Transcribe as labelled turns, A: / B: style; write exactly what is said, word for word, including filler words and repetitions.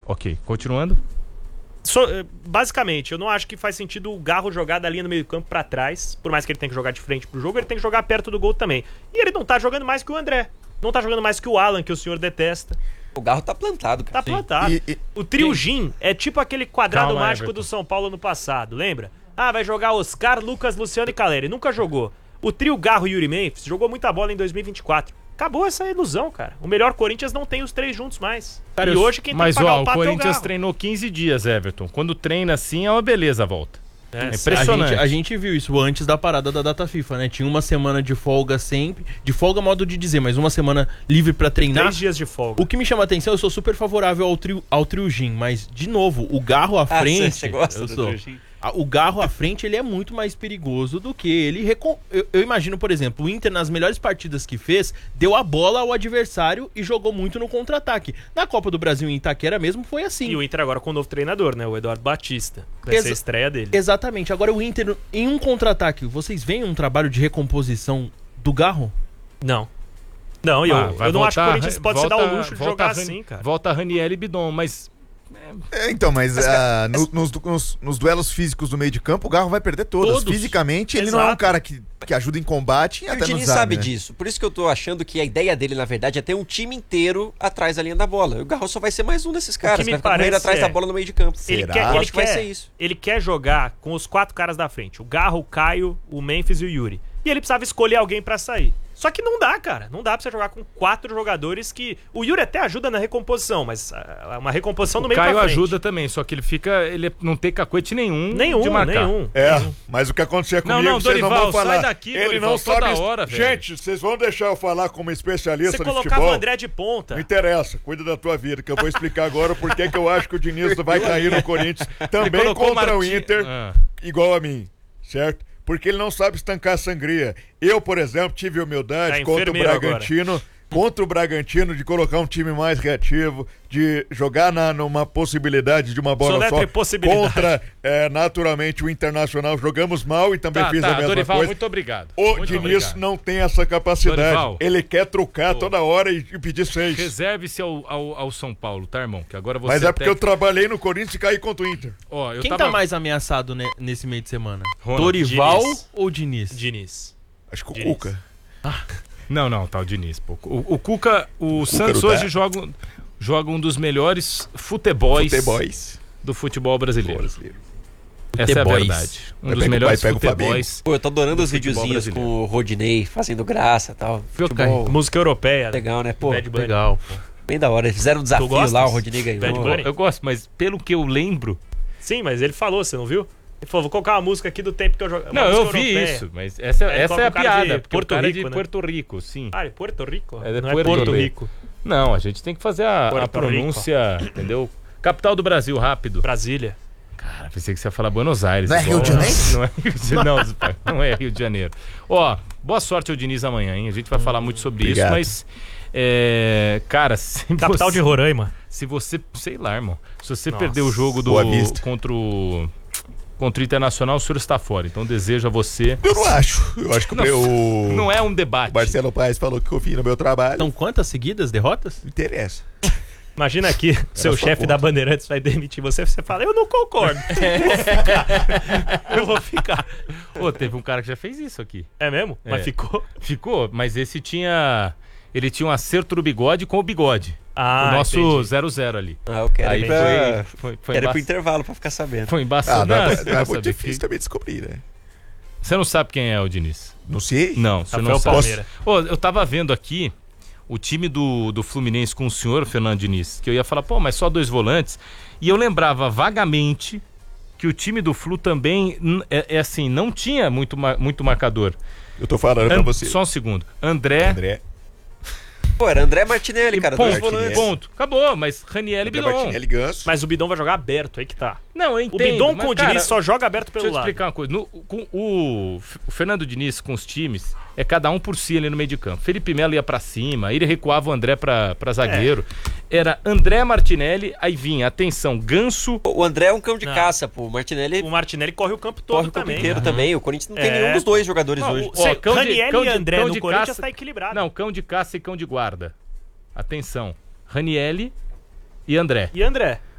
A: Ok, continuando.
B: So, basicamente, eu não acho que faz sentido o Garro jogar da linha do meio campo pra trás. Por mais que ele tenha que jogar de frente pro jogo, ele tem que jogar perto do gol também. E ele não tá jogando mais que o André. Não tá jogando mais que o Alan, que o senhor detesta.
C: O Garro tá plantado, cara.
B: Tá plantado.
D: E, e...
B: O trio Gin é tipo aquele quadrado
A: Calma,
B: mágico
A: Everton.
B: do São Paulo no passado, lembra? Ah, vai jogar Oscar, Lucas, Luciano e Caleri. Nunca jogou. O trio Garro e Yuri Memphis jogou muita bola em dois mil e vinte e quatro. Acabou essa ilusão, cara. O melhor Corinthians não tem os três juntos mais.
A: Cara,
B: e
A: eu-
B: hoje quem
A: mas,
B: tem que pagar
A: ó,
B: o pato
A: o
B: é o
A: Corinthians
B: Garro.
A: treinou quinze dias, Everton. Quando treina assim, é uma beleza a volta.
B: É,
A: É
E: A
A: impressionante.
E: gente, a gente viu isso antes da parada da data FIFA, né? Tinha uma semana de folga sempre. De folga, modo de dizer, mas uma semana livre pra treinar.
B: Três dias de folga.
E: O que me chama a atenção, eu sou super favorável ao trio, ao trio Gin, mas, de novo, o Garro à
C: Ah,
E: frente.
C: você gosta
E: eu
C: do
E: sou.
C: trio Gin?
E: A- O Garro à frente, ele é muito mais perigoso do que ele. recon- Eu, eu imagino, por exemplo, o Inter, nas melhores partidas que fez, deu a bola ao adversário e jogou muito no contra-ataque. Na Copa do Brasil em Itaquera mesmo foi assim.
B: E o Inter agora com o novo treinador, né? O Eduardo Batista. Vai
E: Exa-
B: ser a estreia dele.
E: Exatamente. Agora o Inter, em um contra-ataque, vocês veem um trabalho de recomposição do Garro?
B: Não. Não, e eu,
A: Ah, vai
B: eu não acho que o
A: voltar-
B: Corinthians pode se dar
A: volta-
B: o luxo de
A: volta
B: jogar
A: a Ran-
B: assim, cara.
A: Volta a Raniel e Bidon, mas...
D: É, então, mas, ah, no- nos, nos- nos duelos físicos do meio de campo, o Garro vai perder todas.
B: Todos.
D: Fisicamente, ele não é um
B: Exato.
D: cara que, que ajuda em combate e
C: E o
D: até no
C: Diniz
D: zague,
C: sabe
D: né?
C: disso. Por isso que eu tô achando que a ideia dele, na verdade, é ter um time inteiro atrás da linha da bola. O Garro só vai ser mais um desses caras.
B: me
C: Vai ficar correndo
B: parece
C: atrás
B: é-
C: da bola no meio de campo.
B: Ele
D: Será?
B: quer,
C: Eu
B: ele,
C: acho que vai
B: quer,
C: ser isso.
B: ele quer jogar com os quatro caras da frente. O Garro, o Caio, o Memphis e o Yuri. E ele precisava escolher alguém pra sair. Só que não dá, cara. Não dá pra você jogar com quatro jogadores que... O Yuri até ajuda na recomposição, mas ah, uma recomposição no
A: O
B: meio
A: Caio
B: pra frente.
A: ajuda também, só que ele fica... Ele não tem cacuete nenhum,
B: Nenhum,
A: de marcar.
B: nenhum.
D: É, mas o que acontecia
A: Não,
D: comigo,
A: não,
D: vocês não
A: Dorival,
D: vão falar.
A: sai daqui,
D: Ele
A: Dorival,
D: não
A: toda
D: sabe...
A: hora, velho.
D: Gente, vocês vão deixar eu falar como especialista
B: Você
D: de
B: colocava
D: futebol?
B: o André de ponta.
D: Não interessa, cuida da tua vida, que eu vou explicar agora por que que eu acho que o Diniz vai cair no Corinthians também
A: colocou
D: contra o
A: Marti-
D: Inter,
A: Ah.
D: igual a mim, certo? Porque ele não sabe estancar a sangria. Eu, por exemplo, tive humildade
B: Tá
D: contra o
B: enfermeiro
D: Bragantino, contra o Bragantino de colocar um time mais reativo, de jogar na, numa possibilidade de uma bola
B: Soletre
D: só
B: possibilidade.
D: contra, é, naturalmente, o Internacional. Jogamos mal e também
A: Tá,
D: fiz
A: tá,
D: a mesma
A: Dorival,
D: coisa.
A: muito obrigado.
D: O
A: Muito
D: Diniz
A: obrigado.
D: não tem essa capacidade.
A: Dorival.
D: Ele quer trucar
A: Pô.
D: toda hora e, e pedir seis.
A: Reserve-se ao, ao, ao São Paulo, tá, irmão? Que agora você
D: Mas é porque eu
A: até...
D: trabalhei no Corinthians e caí contra o Inter.
A: Ó, eu
E: Quem
A: tava...
E: tá mais ameaçado ne- nesse meio de semana?
A: Ronald,
E: Dorival
B: Diniz.
E: ou Diniz?
B: Diniz.
D: Acho que o
B: Diniz.
D: Cuca.
A: Não, não, tá o Diniz. Pô. O, o Cuca, o, Santos
D: não tá.
A: hoje joga, joga um dos melhores futebols
D: Futeboys.
A: do futebol brasileiro.
D: Brasileiro.
A: Essa é a
E: Futeboys.
A: verdade. Um
D: Vai
A: dos
D: pega o
A: melhores
D: pai, pega o Fabinho.
A: futebols.
C: Pô, eu tô adorando os
A: futebol
C: videozinhos
A: brasileiro.
C: com o Rodinei fazendo graça e tal.
E: Viu,
C: Futebol
B: Música europeia.
C: legal, né? Pô,
B: Bad Bunny.
E: Legal, pô.
C: bem da hora. Eles fizeram um desafio
B: gostas?
C: lá, o Rodinei
B: Bad
C: ganhou.
B: Bunny?
A: Eu gosto, mas pelo que eu lembro...
B: Sim, mas ele falou, você não viu? Ele falou, vou colocar uma música aqui do tempo que eu jogo.
A: Não, eu vi isso, mas essa,
B: Aí ele
A: essa é a
B: coloca o cara de
A: piada. porque o
B: Porto
A: cara é
B: Rico,
A: de
B: né?
A: Porto Rico, sim.
B: Ah, é Porto Rico?
A: É de
B: não
A: Puerto
B: é Porto
A: Rico.
B: Rico.
A: Não, a gente tem que fazer a, a
B: Porto
A: pronúncia, entendeu? Capital do Brasil, rápido.
B: Brasília.
A: Cara, pensei que você ia falar Buenos Aires.
D: Não é Rio de Janeiro?
A: Não é Rio de Janeiro, não, Zé, não é Rio de Janeiro. Ó, boa sorte ao Diniz amanhã, hein? A gente vai falar muito sobre
D: Obrigado.
A: isso, mas... É, cara, se
B: Capital
A: você,
B: de Roraima.
A: se você, sei lá, irmão, se você
B: Nossa.
A: perder o jogo do
D: Boa Vista.
A: contra o contra o Internacional, o senhor está fora. Então desejo a você.
D: Eu não acho. Eu acho que
A: Não,
D: o,
A: Não é um debate.
D: o Marcelo Paes falou que confia no meu trabalho.
E: São quantas seguidas derrotas?
D: Não interessa.
B: Imagina aqui, seu
D: sua
B: chefe
D: conta.
B: da Bandeirantes vai demitir você, você fala, eu não concordo. Eu vou ficar. Eu vou ficar.
A: Pô, teve um cara que já fez isso aqui.
B: É mesmo?
A: É.
B: Mas ficou?
A: Ficou, mas esse tinha. Ele tinha um acerto do bigode com o bigode.
B: Ah,
A: o nosso
B: entendi.
A: zero zero ali.
C: Ah, eu quero
A: Aí
C: ir pra...
A: foi, foi, foi,
C: Quero ir
A: embaç...
C: pro intervalo pra ficar sabendo.
A: foi embaçado.
D: Ah, não, é,
A: você
D: não é
A: vai
D: muito
A: saber
D: difícil
A: que-
D: também descobrir, né?
A: Você não sabe quem é o Diniz?
D: Não sei.
A: Não, você
B: Rafael
A: não sabe.
B: Palmeira.
A: Ô, eu tava vendo aqui o time do, do Fluminense com o senhor Fernando Diniz, que eu ia falar, pô, mas só dois volantes. E eu lembrava vagamente que o time do Flu também, n- é, é assim, não tinha muito, ma- muito marcador.
D: Eu tô falando pra
A: An-
D: você.
A: Só um segundo. André.
D: André.
C: Pô, era André Martinelli, cara.
A: ponto,
C: Dois volantes.
A: ponto. Acabou, mas Raniel e
D: André
A: Bidon.
D: Martinelli Ganso.
B: Mas o Bidon vai jogar aberto, aí que tá.
A: Não, eu
B: O
A: entendo.
B: Bidon
A: mas,
B: com o
A: cara,
B: Diniz só joga aberto
A: Deixa
B: pelo
A: eu te
B: lado.
A: explicar uma coisa. No, com o, F- o Fernando Diniz com os times, é cada um por si ali no meio de campo. Felipe Melo ia pra cima, ele recuava o André pra, pra zagueiro. Era André Martinelli, aí vinha, atenção, Ganso.
C: O André é um cão de
B: Não.
C: caça, pô. O Martinelli
B: O Martinelli corre o campo todo
C: corre o campo
B: também.
C: inteiro
B: Uhum.
C: também. O Corinthians não tem
B: É.
C: nenhum dos dois jogadores
B: Não,
C: hoje.
B: o- Cê-
A: cão de-
B: Raniel
A: cão
B: e
A: de-
B: André
A: cão
B: no
A: de
B: Corinthians
A: caça-
B: tá equilibrado.
A: Não, cão de caça e cão de guarda. Atenção, Ranielli e André.
B: E André?